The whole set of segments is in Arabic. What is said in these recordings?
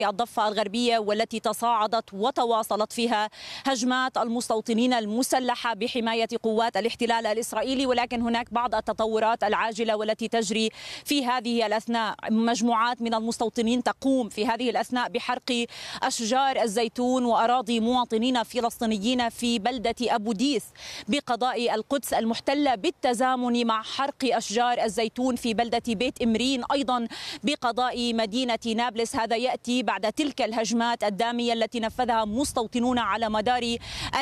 الضفة الغربية، والتي تصاعدت وتواصلت فيها هجمات المستوطنين المسلحة بحماية قوات الاحتلال الإسرائيلي. ولكن هناك بعض التطورات العاجلة والتي تجري في هذه الأثناء. مجموعات من المستوطنين تقوم في هذه الأثناء بحرق أشجار الزيتون وأراضي مواطنين فلسطينيين في بلدة أبو ديس بقضاء القدس المحتلة، بالتزامن مع حرق أشجار الزيتون في بلدة بيت إمرين أيضا بقضاء مدينة نابلس. هذا يأتي بعد تلك الهجمات الدامية التي نفذها مستوطنون على مدار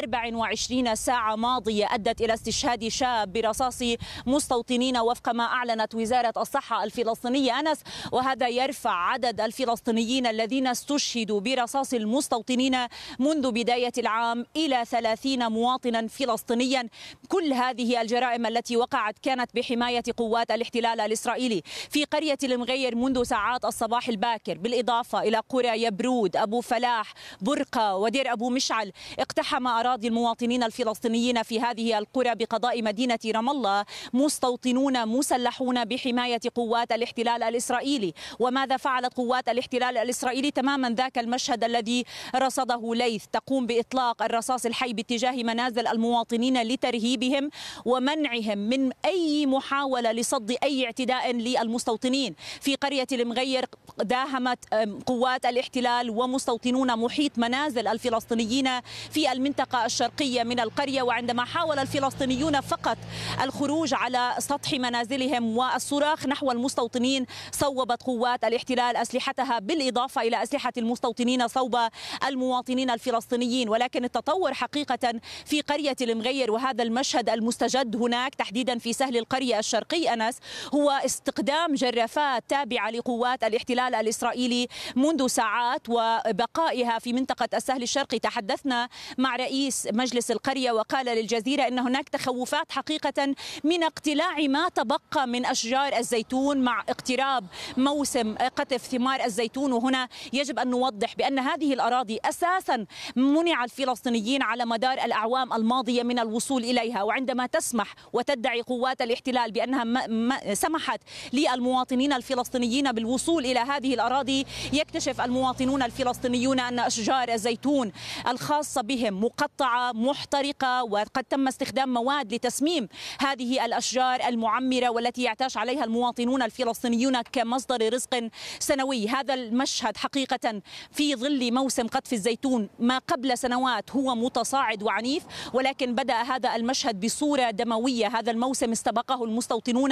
24 ساعة ماضية، أدت إلى استشهاد شاب برصاص مستوطنين وفق ما أعلنت وزارة الصحة الفلسطينية أنس. وهذا يرفع عدد الفلسطينيين الذين استشهدوا برصاص المستوطنين منذ بداية العام إلى 30 مواطنا فلسطينيا. كل هذه الجرائم التي وقعت كانت بحماية قوات الاحتلال الإسرائيلي في قرية المغير منذ ساعات الصباح الباكر، بالإضافة إلى قرى يبرود، أبو فلاح، برقة ودير أبو مشعل. اقتحم أراضي المواطنين الفلسطينيين في هذه القرى بقضاء مدينة رام الله مستوطنون مسلحون بحماية قوات الاحتلال الإسرائيلي. وماذا فعلت قوات الاحتلال الإسرائيلي؟ تماما ذاك المشهد الذي رصده ليث، تقوم بإطلاق الرصاص الحي باتجاه منازل المواطنين لترهيبهم ومنعهم من أي محاولة لصد أي اعتداء للمستوطنين. في قرية المغير داهمت قوات الاحتلال ومستوطنون محيط منازل الفلسطينيين في المنطقة الشرقية من القرية، وعندما حاول الفلسطينيون فقط الخروج على سطح منازلهم والصراخ نحو المستوطنين، صوبت قوات الاحتلال أسلحتها بالإضافة إلى أسلحة المستوطنين صوب المواطنين الفلسطينيين. ولكن التطور حقيقة في قرية المغير، وهذا المشهد المستجد هناك تحديدا في سهل القرية الشرقي أنس، هو استخدام جرافات تابعة لقوات الاحتلال الإسرائيلي منذ ساعات وبقائها في منطقة السهل الشرقي. تحدثنا مع رئيس مجلس القرية وقال للجزيرة أن هناك تخوفات حقيقة من اقتلاع ما تبقى من أشجار الزيتون مع اقتراب موسم قطف ثمار الزيتون. وهنا يجب أن نوضح بأن هذه الأراضي أساسا منع الفلسطينيين على مدار الأعوام الماضية من الوصول إليها، وعندما تسمح وتدعي قوات الاحتلال بأنها سمحت للمواطنين الفلسطينيين بالوصول إلى هذه الأراضي، يكتشف المواطنون الفلسطينيون أن أشجار الزيتون الخاصة بهم مقطعة محترقة، وقد تم استخدام مواد لتسميم هذه الأشجار المعمرة والتي يعتاش عليها المواطنون الفلسطينيون كمصدر رزق سنوي. هذا المشهد حقيقة في ظل موسم قطف الزيتون ما قبل سنوات هو متصاعد وعنيف، ولكن بدأ هذا المشهد بصورة دموية. هذا الموسم استبقه المستوطنون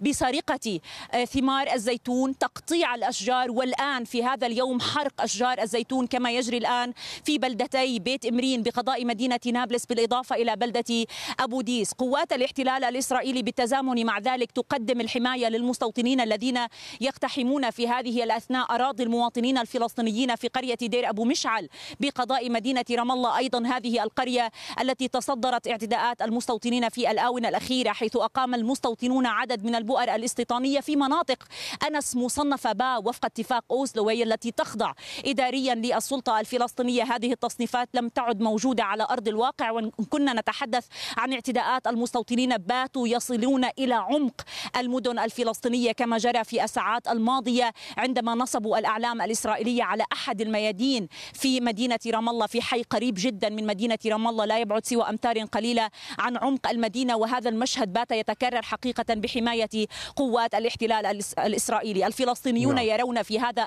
بسرقة ثمار الزيتون، تقطيع الأشجار، والآن في هذا اليوم حرق أشجار الزيتون كما يجري الآن في بلدتي بيت إمرين بقضاء مدينة نابلس بالإضافة إلى بلدة أبو ديس. قوات الاحتلال الإسرائيلي بالتزامن مع ذلك تقدم الحماية للمستوطنين الذين يقتحمون في هذه الأثناء أراضي المواطنين الفلسطينيين في قرية دير أبو مشعل بقضاء مدينة رام الله، أيضا هذه القرية التي تصدرت اعتداءات المستوطنين في الآونة الأخيرة، حيث أقام المستوطنون عدد من البؤر الاستيطانية في مناطق أنس مصنفة با وفق اتفاق أوسلو، وهي التي تخضع إداريا للسلطة الفلسطينية. هذه التصنيفات لم تعد موجودة على أرض الواقع، وإن كنا نتحدث عن اعتداءات المستوطنين باتوا يصلون إلى عمق المدن الفلسطينية كما جرى في الساعات الماضية عندما نصبوا الأعلام الإسرائيلية على أحد الميادين في مدينة رام الله، في حي قريب جدا من مدينة رام الله لا يبعد سوى أمتار قليلة عن عمق المدينة. وهذا المشهد بات يتكرر حقيقة بحماية قوات الاحتلال الإسرائيلي. الفلسطينيون يرون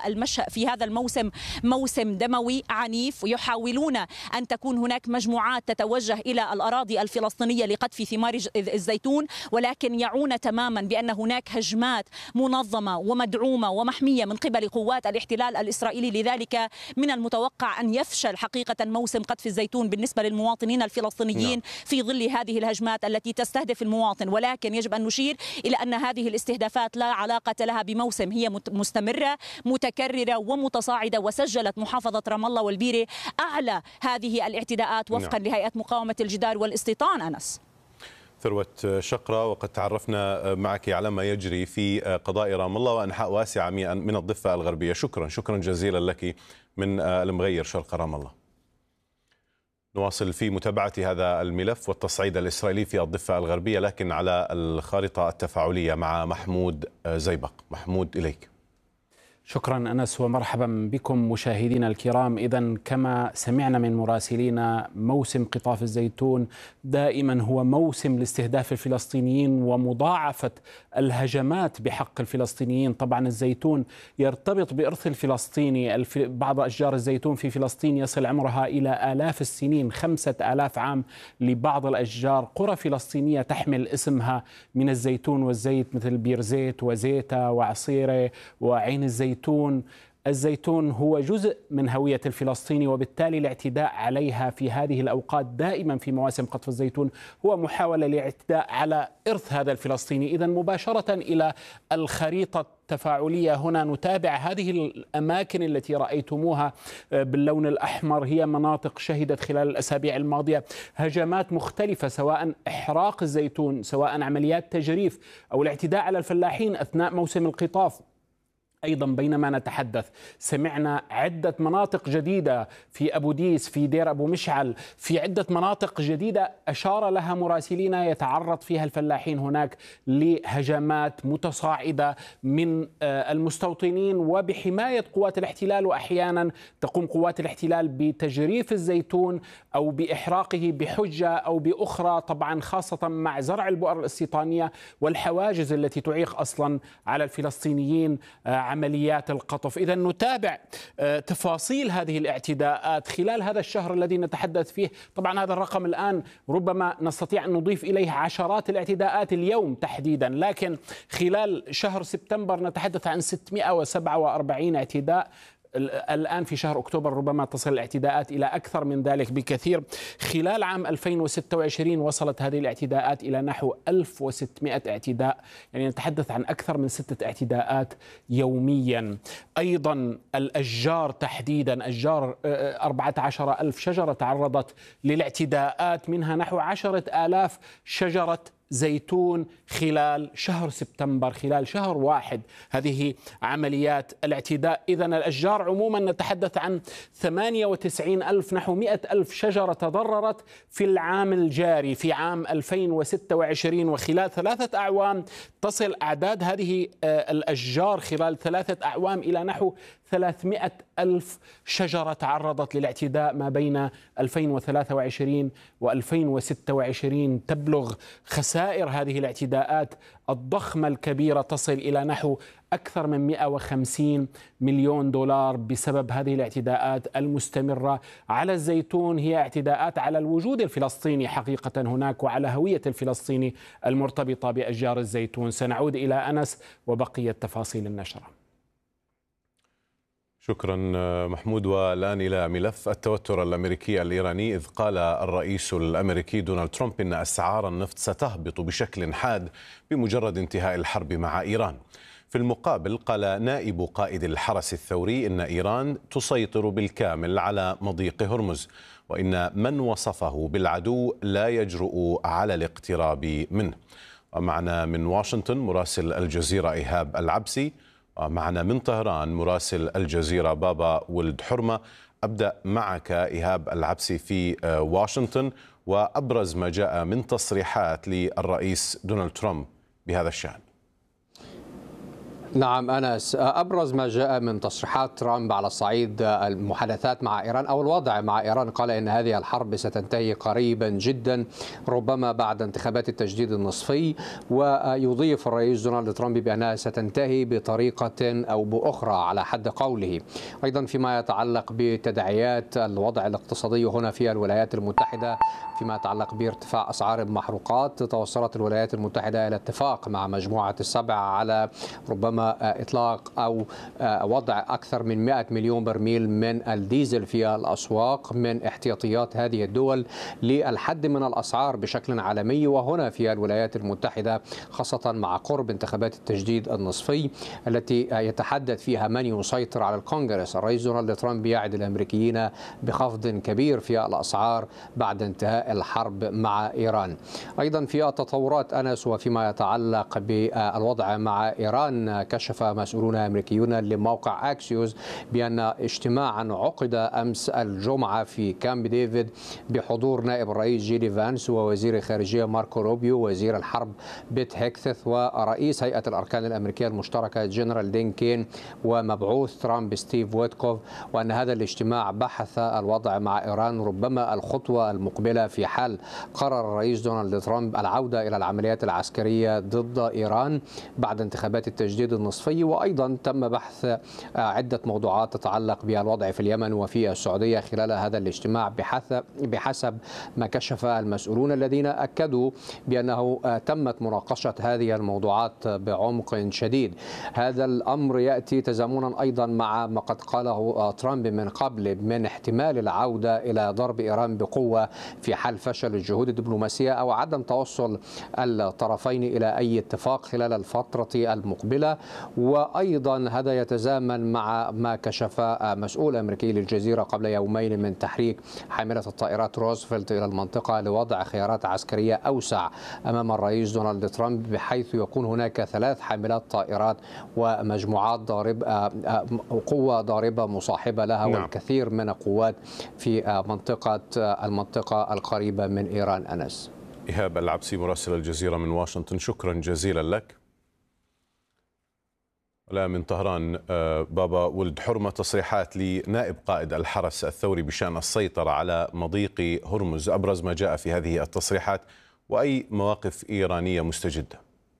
في هذا الموسم موسم دموي عنيف، ويحاولون أن تكون هناك مجموعات تتوجه إلى الأراضي الفلسطينية لقطف ثمار الزيتون، ولكن يعون تماما بأن هناك هجمات منظمة ومدعومة ومحمية من قبل قوات الاحتلال الإسرائيلي. لذلك من المتوقع أن يفشل حقيقة موسم قطف الزيتون بالنسبة للمواطنين الفلسطينيين في ظل هذه الهجمات التي تستهدف المواطن. ولكن يجب أن نشير إلى أن هذه الاستهدافات لا علاقة لها بموسم، هي مستمرة متكررة ومتصاعدة، وسجلت محافظة رام الله والبيرة أعلى هذه الاعتداءات وفقا لهيئة مقاومة الجدار والاستيطان. أنس ثروة شقرة، وقد تعرفنا معك على ما يجري في قضاء رام الله وأنحاء واسعة من الضفة الغربية. شكرا جزيلا لك من المغير شرق رام الله. نواصل في متابعة هذا الملف والتصعيد الإسرائيلي في الضفة الغربية، لكن على الخارطة التفاعلية مع محمود زيبق. محمود، إليك. شكرا أنس ومرحبا بكم مشاهدينا الكرام. إذن كما سمعنا من مراسلينا، موسم قطاف الزيتون دائما هو موسم لاستهداف الفلسطينيين ومضاعفة الهجمات بحق الفلسطينيين. طبعا الزيتون يرتبط بإرث الفلسطيني، بعض أشجار الزيتون في فلسطين يصل عمرها إلى آلاف السنين، 5000 عام لبعض الأشجار. قرى فلسطينية تحمل اسمها من الزيتون والزيت، مثل بير زيت وزيتة وعصيرة وعين الزيتون. الزيتون هو جزء من هوية الفلسطيني، وبالتالي الاعتداء عليها في هذه الأوقات دائما في مواسم قطف الزيتون هو محاولة للاعتداء على إرث هذا الفلسطيني. إذن مباشرة إلى الخريطة التفاعلية، هنا نتابع هذه الأماكن التي رأيتموها باللون الأحمر، هي مناطق شهدت خلال الأسابيع الماضية هجمات مختلفة، سواء إحراق الزيتون، سواء عمليات تجريف، أو الاعتداء على الفلاحين أثناء موسم القطاف. أيضا بينما نتحدث سمعنا عدة مناطق جديدة في أبو ديس، في دير أبو مشعل، في عدة مناطق جديدة أشار لها مراسلينا يتعرض فيها الفلاحين هناك لهجمات متصاعدة من المستوطنين وبحماية قوات الاحتلال. وأحيانا تقوم قوات الاحتلال بتجريف الزيتون أو بإحراقه بحجة أو بأخرى، طبعا خاصة مع زرع البؤر الاستيطانية والحواجز التي تعيق أصلا على الفلسطينيين عمليات القطف. إذا نتابع تفاصيل هذه الاعتداءات خلال هذا الشهر الذي نتحدث فيه. طبعا هذا الرقم الآن ربما نستطيع أن نضيف إليه عشرات الاعتداءات اليوم تحديدا، لكن خلال شهر سبتمبر نتحدث عن 647 اعتداء. الآن في شهر أكتوبر ربما تصل الاعتداءات إلى أكثر من ذلك بكثير. خلال عام 2026 وصلت هذه الاعتداءات إلى نحو 1600 اعتداء، يعني نتحدث عن أكثر من 6 اعتداءات يوميا. أيضا الأشجار تحديدا، أشجار 14,000 شجرة تعرضت للاعتداءات، منها نحو 10,000 شجرة زيتون خلال شهر سبتمبر، خلال شهر واحد هذه عمليات الاعتداء. إذن الأشجار عموما نتحدث عن 98,000 نحو 100,000 شجرة تضررت في العام الجاري في عام 2026، وخلال 3 أعوام تصل أعداد هذه الأشجار خلال 3 أعوام إلى نحو 300,000 شجرة تعرضت للاعتداء ما بين 2023 و2026. تبلغ خسائر هذه الاعتداءات الضخمة الكبيرة تصل إلى نحو أكثر من 150 مليون دولار بسبب هذه الاعتداءات المستمرة على الزيتون. هي اعتداءات على الوجود الفلسطيني حقيقة هناك وعلى هوية الفلسطيني المرتبطة بأشجار الزيتون. سنعود إلى أنس وبقية تفاصيل النشرة. شكرا محمود. والآن إلى ملف التوتر الأمريكي الإيراني، إذ قال الرئيس الأمريكي دونالد ترامب إن أسعار النفط ستهبط بشكل حاد بمجرد انتهاء الحرب مع إيران. في المقابل قال نائب قائد الحرس الثوري إن إيران تسيطر بالكامل على مضيق هرمز، وإن من وصفه بالعدو لا يجرؤ على الاقتراب منه. ومعنا من واشنطن مراسل الجزيرة إيهاب العبسي، ومعنا من طهران مراسل الجزيرة بابا ولد حرمة. أبدأ معك إيهاب العبسي في واشنطن، وأبرز ما جاء من تصريحات للرئيس دونالد ترامب بهذا الشأن. نعم أنس، أبرز ما جاء من تصريحات ترامب على صعيد المحادثات مع إيران أو الوضع مع إيران، قال إن هذه الحرب ستنتهي قريبا جدا، ربما بعد انتخابات التجديد النصفي. ويضيف الرئيس دونالد ترامب بأنها ستنتهي بطريقة أو بأخرى على حد قوله. أيضا فيما يتعلق بتداعيات الوضع الاقتصادي هنا في الولايات المتحدة، فيما يتعلق بارتفاع أسعار المحروقات، توصلت الولايات المتحدة إلى اتفاق مع مجموعة ال7 على ربما إطلاق أو وضع أكثر من 100 مليون برميل من الديزل في الأسواق من احتياطيات هذه الدول للحد من الأسعار بشكل عالمي. وهنا في الولايات المتحدة خاصة مع قرب انتخابات التجديد النصفي التي يتحدث فيها من يسيطر على الكونغرس، الرئيس دونالد ترامب يعد الأمريكيين بخفض كبير في الأسعار بعد انتهاء الحرب مع إيران. أيضا في التطورات أنس وفيما يتعلق بالوضع مع إيران، كشف مسؤولون أمريكيون لموقع أكسيوس بأن اجتماعا عقد أمس الجمعة في كامب ديفيد بحضور نائب الرئيس جيدي فانس ووزير الخارجية ماركو روبيو وزير الحرب بيت هيكث ورئيس هيئة الأركان الأمريكية المشتركة جنرال دين كين ومبعوث ترامب ستيف ويتكوف، وأن هذا الاجتماع بحث الوضع مع إيران ربما الخطوة المقبلة في حال قرر الرئيس دونالد ترامب العودة إلى العمليات العسكرية ضد إيران بعد انتخابات التجديد النصفي. وأيضا تم بحث عدة موضوعات تتعلق بالوضع في اليمن وفي السعودية خلال هذا الاجتماع بحسب ما كشف المسؤولون الذين أكدوا بأنه تمت مناقشة هذه الموضوعات بعمق شديد. هذا الأمر يأتي تزامنا أيضا مع ما قد قاله ترامب من قبل من احتمال العودة إلى ضرب إيران بقوة في حال فشل الجهود الدبلوماسية أو عدم توصل الطرفين إلى أي اتفاق خلال الفترة المقبلة. وأيضا هذا يتزامن مع ما كشف مسؤول أمريكي للجزيرة قبل يومين من تحريك حاملة الطائرات روزفلت إلى المنطقة لوضع خيارات عسكرية أوسع أمام الرئيس دونالد ترامب، بحيث يكون هناك 3 حاملات طائرات ومجموعات قوة ضاربة مصاحبة لها والكثير من القوات في المنطقة القريبة من إيران. أنس. إيهاب العبسي مراسل الجزيرة من واشنطن، شكرا جزيلا لك. ولا من طهران، بابا ولد حرمة، تصريحات لنائب قائد الحرس الثوري بشأن السيطرة على مضيق هرمز، أبرز ما جاء في هذه التصريحات وأي مواقف إيرانية مستجدة؟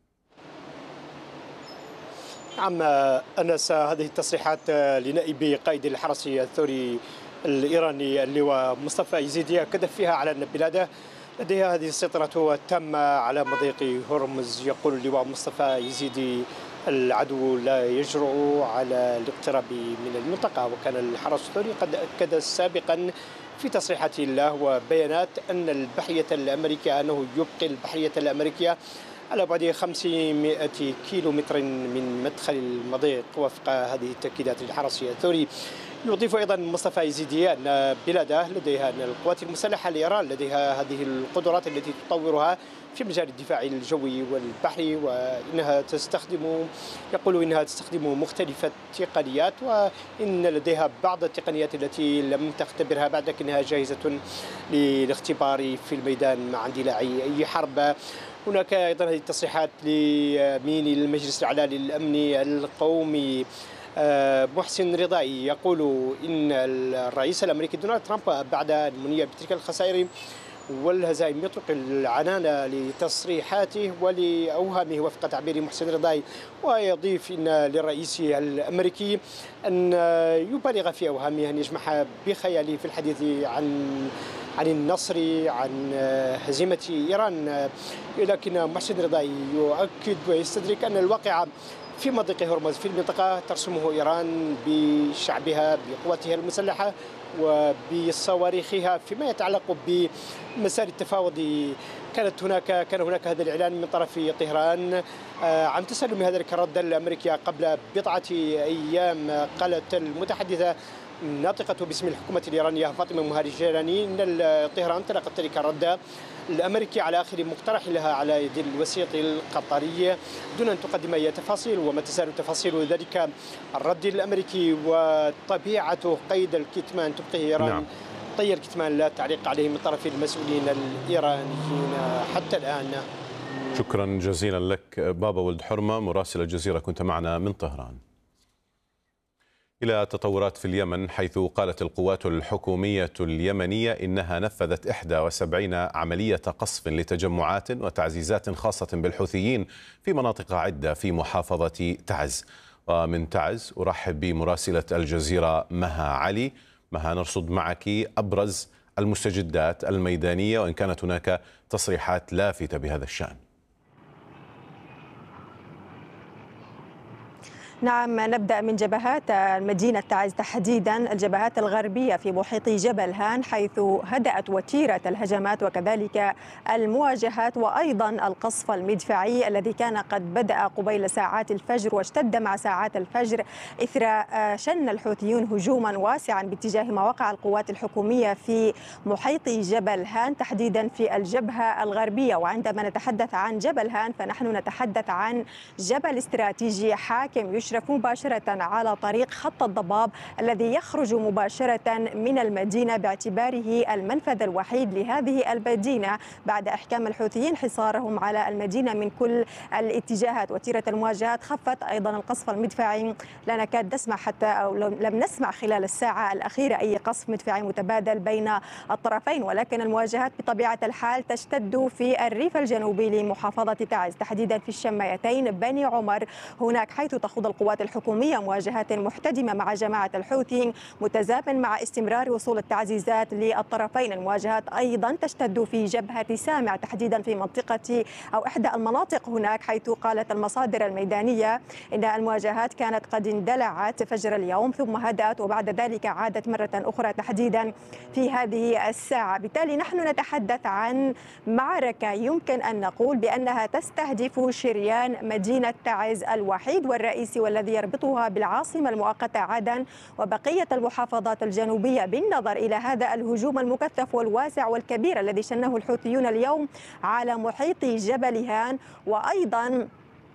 نعم أنس، هذه التصريحات لنائب قائد الحرس الثوري الإيراني اللواء مصطفى يزيدي أكد فيها على أن بلاده لديها هذه السيطرة التامة على مضيق هرمز. يقول اللواء مصطفى يزيدي العدو لا يجرؤ على الاقتراب من المنطقة، وكان الحرس الثوري قد أكد سابقا في تصريحات له وبيانات أن البحرية الأمريكية أنه يبقي البحرية الأمريكية على بعد 500 كيلومتر من مدخل المضيق وفق هذه التأكيدات للحرس الثوري. يضيف أيضا مصطفى يزيدي أن بلاده لديها أن القوات المسلحة لإيران لديها هذه القدرات التي تطورها في مجال الدفاع الجوي والبحري، وإنها يقول إنها تستخدم مختلف التقنيات، وإن لديها بعض التقنيات التي لم تختبرها بعد لكنها جاهزة للاختبار في الميدان مع اندلاع أي حرب. هناك أيضا هذه التصريحات لأمين المجلس الأعلى للأمن القومي محسن رضائي، يقول إن الرئيس الأمريكي دونالد ترامب بعد المنية بتلك الخسائر والهزائم يطلق العنان لتصريحاته ولأوهامه وفق تعبير محسن رضائي، ويضيف إن للرئيس الأمريكي أن يبالغ في أوهامه، أن يجمح بخياله في الحديث عن النصر، عن هزيمة إيران. لكن محسن رضائي يؤكد ويستدرك أن الواقع في مضيق هرمز في المنطقة ترسمه إيران بشعبها بقواتها المسلحة وبصواريخها. فيما يتعلق بمسار التفاوض كان هناك هذا الإعلان من طرف طهران عن تسلم هذا الرد الأمريكي قبل بضعة أيام. قالت المتحدثة ناطقة باسم الحكومة الإيرانية فاطمة مهاجراني إن طهران تلقت ذلك الرد الأمريكي على آخر مقترح لها على يد الوسيط القطري دون أن تقدم أي تفاصيل. وما تزال تفاصيل ذلك الرد الأمريكي وطبيعته قيد الكتمان تبقيه إيران طي الكتمان لا تعليق عليه من طرف المسؤولين الإيرانيين حتى الآن. شكرا جزيلا لك بابا ولد حرمة مراسل الجزيرة، كنت معنا من طهران. إلى تطورات في اليمن، حيث قالت القوات الحكومية اليمنية إنها نفذت 71 عملية قصف لتجمعات وتعزيزات خاصة بالحوثيين في مناطق عدة في محافظة تعز. ومن تعز أرحب بمراسلة الجزيرة مها علي. مها، نرصد معك أبرز المستجدات الميدانية وإن كانت هناك تصريحات لافتة بهذا الشأن. نعم، نبدأ من جبهات مدينة تعز تحديدا، الجبهات الغربية في محيط جبل هان، حيث هدأت وتيرة الهجمات وكذلك المواجهات وأيضا القصف المدفعي الذي كان قد بدأ قبيل ساعات الفجر واشتد مع ساعات الفجر إثر شن الحوثيون هجوما واسعا باتجاه مواقع القوات الحكومية في محيط جبل هان تحديدا في الجبهة الغربية. وعندما نتحدث عن جبل هان فنحن نتحدث عن جبل استراتيجي حاكم يشرف مباشرة على طريق خط الضباب الذي يخرج مباشرة من المدينة باعتباره المنفذ الوحيد لهذه المدينة بعد إحكام الحوثيين حصارهم على المدينة من كل الاتجاهات. وتيرة المواجهات خفت، أيضا القصف المدفعي لا نكاد نسمع حتى أو لم نسمع خلال الساعة الأخيرة أي قصف مدفعي متبادل بين الطرفين، ولكن المواجهات بطبيعة الحال تشتد في الريف الجنوبي لمحافظة تعز تحديدا في الشمايتين بني عمر، هناك حيث تخوض القوات الحكومية مواجهات محتدمة مع جماعة الحوثي متزامن مع استمرار وصول التعزيزات للطرفين. المواجهات أيضا تشتد في جبهة سامع تحديدا في منطقة أو إحدى المناطق هناك، حيث قالت المصادر الميدانية إن المواجهات كانت قد اندلعت فجر اليوم ثم هدأت وبعد ذلك عادت مرة أخرى تحديدا في هذه الساعة. بالتالي نحن نتحدث عن معركة يمكن أن نقول بأنها تستهدف شريان مدينة تعز الوحيد والرئيسي والذي يربطها بالعاصمة المؤقتة عدن وبقية المحافظات الجنوبية، بالنظر إلى هذا الهجوم المكثف والواسع والكبير الذي شنه الحوثيون اليوم على محيط جبل هان، وأيضا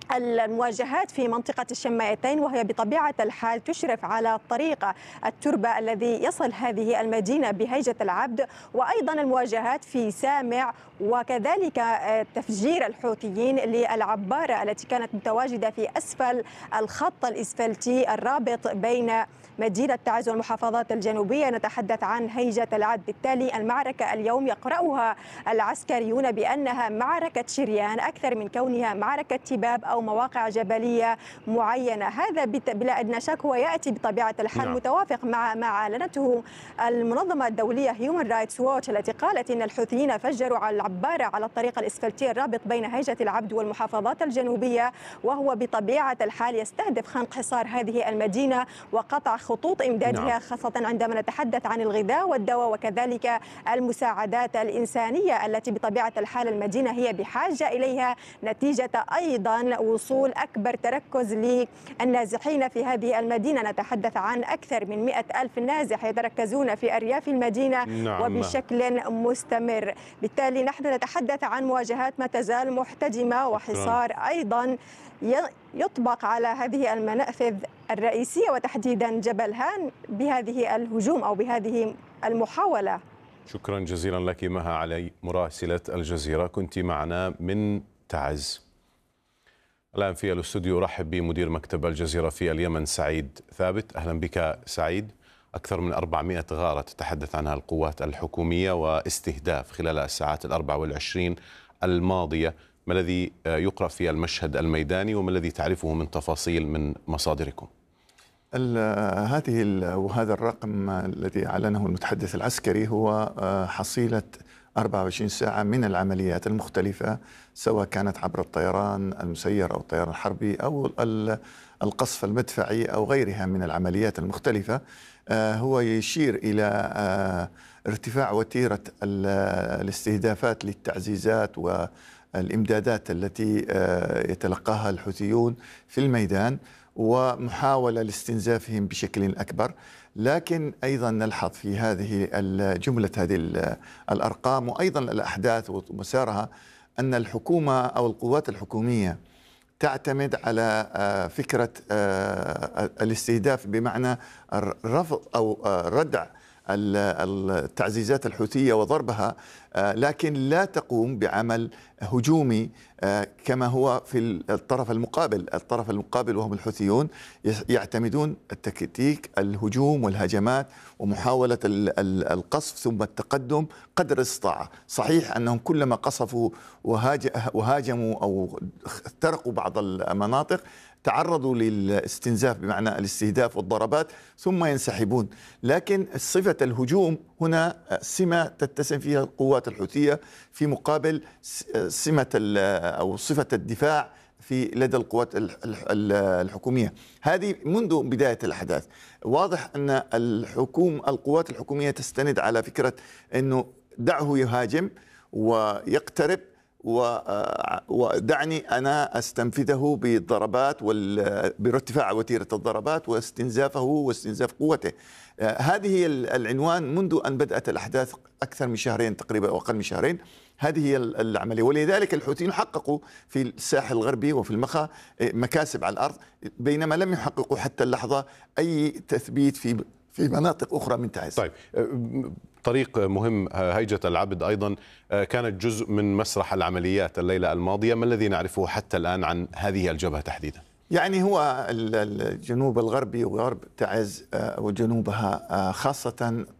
المواجهات في منطقة الشمايتين وهي بطبيعة الحال تشرف على طريق التربة الذي يصل هذه المدينة بهيجة العبد، وأيضا المواجهات في سامع وكذلك تفجير الحوثيين للعبارة التي كانت متواجدة في أسفل الخط الإسفلتي الرابط بين مدينة تعز والمحافظات الجنوبية. نتحدث عن هيجة العبد. بالتالي المعركة اليوم يقرأها العسكريون بأنها معركة شريان أكثر من كونها معركة تباب أو مواقع جبلية معينة. هذا بلا أدنى شك هو يأتي بطبيعة الحال متوافق مع ما أعلنته المنظمة الدولية هيومن رايتس ووتش التي قالت إن الحوثيين فجروا على العبارة على الطريق الإسفلتي الرابط بين هيجة العبد والمحافظات الجنوبية، وهو بطبيعة الحال يستهدف خنق حصار هذه المدينة وقطع خطوط إمدادها، خاصة عندما نتحدث عن الغذاء والدواء وكذلك المساعدات الإنسانية التي بطبيعة الحال المدينة هي بحاجة إليها نتيجة أيضا وصول أكبر تركز للنازحين في هذه المدينة. نتحدث عن أكثر من 100,000 نازح يتركزون في أرياف المدينة وبشكل مستمر. بالتالي نحن نتحدث عن مواجهات ما تزال محتدمة وحصار أيضا يطبق على هذه المنافذ الرئيسية وتحديدا جبل هان بهذه الهجوم أو بهذه المحاولة. شكرا جزيلا لك مها علي مراسلة الجزيرة، كنت معنا من تعز. الآن في الاستوديو أرحب بمدير مكتب الجزيرة في اليمن سعيد ثابت. أهلا بك سعيد. أكثر من 400 غارة تتحدث عنها القوات الحكومية واستهداف خلال الساعات 24 الماضية، ما الذي يقرأ في المشهد الميداني وما الذي تعرفه من تفاصيل من مصادركم؟ وهذا الرقم الذي أعلنه المتحدث العسكري هو حصيلة 24 ساعة من العمليات المختلفة، سواء كانت عبر الطيران المسير أو الطيران الحربي أو القصف المدفعي أو غيرها من العمليات المختلفة. هو يشير إلى ارتفاع وتيرة الاستهدافات للتعزيزات والإمدادات التي يتلقاها الحوثيون في الميدان ومحاولة لاستنزافهم بشكل أكبر. لكن أيضا نلحظ في هذه جملة هذه الأرقام وأيضا الأحداث ومسارها أن الحكومة أو القوات الحكومية تعتمد على فكرة الاستهداف بمعنى رفض أو ردع التعزيزات الحوثية وضربها، لكن لا تقوم بعمل هجومي كما هو في الطرف المقابل وهم الحوثيون يعتمدون التكتيك الهجوم والهجمات ومحاولة القصف ثم التقدم قدر الاستطاعة. صحيح أنهم كلما قصفوا وهاجموا أو اخترقوا بعض المناطق تعرضوا للاستنزاف بمعنى الاستهداف والضربات ثم ينسحبون، لكن صفة الهجوم هنا سمة تتسم فيها القوات الحوثية في مقابل سمة أو صفة الدفاع لدى القوات الحكومية. هذه منذ بداية الأحداث واضح أن القوات الحكومية تستند على فكرة أنه دعه يهاجم ويقترب ودعني أنا أستنفذه بالضربات بارتفاع وتيرة الضربات واستنزافه واستنزاف قوته. هذه هي العنوان منذ أن بدأت الأحداث أكثر من شهرين تقريبا أو أقل من شهرين. هذه هي العملية، ولذلك الحوثيين حققوا في الساحل الغربي وفي المخا مكاسب على الأرض، بينما لم يحققوا حتى اللحظة أي تثبيت في مناطق أخرى من تعز. طيب، طريق مهم هيجة العبد أيضا كانت جزء من مسرح العمليات الليلة الماضية، ما الذي نعرفه حتى الآن عن هذه الجبهة تحديدا؟ يعني هو الجنوب الغربي وغرب تعز وجنوبها خاصة